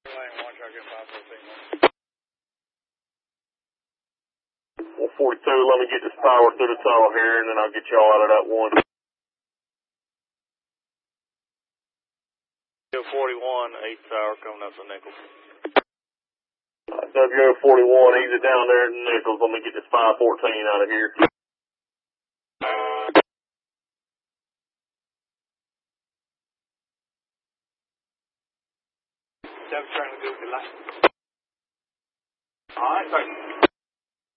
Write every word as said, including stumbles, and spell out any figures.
Lane one, try to get five fourteen. one forty-two, let me get this power through the tunnel here, and then I'll get y'all out of that one. W forty-one, eighth hour coming up to Nichols. Uh, W forty-one, easy down there in Nichols. Let me get this five fourteen out of here. Seven trying to do the light. Alright, thank you.